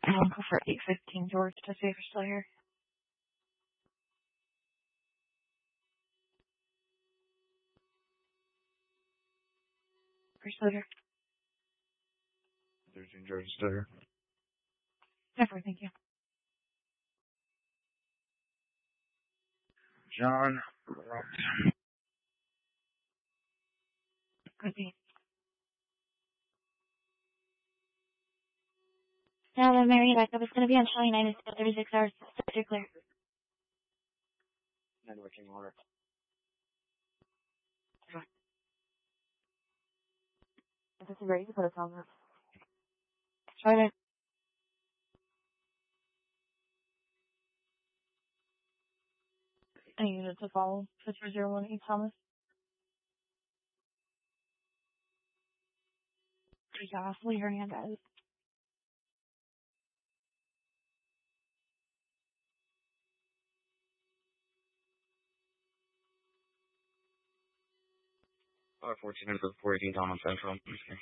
I'll go for 815 George to see if you're still here. You're still here. 13 George still here. Never, thank you. John. Good beat. Now the Mary backup is going to be on Charlie 9 until 36 hours. Sector clear. Networking order. If this is ready, you can put us on this. Charlie 9. Any units to follow? 5401 Thomas. Jocelyn Hernandez. R14 for 418 Donald Central.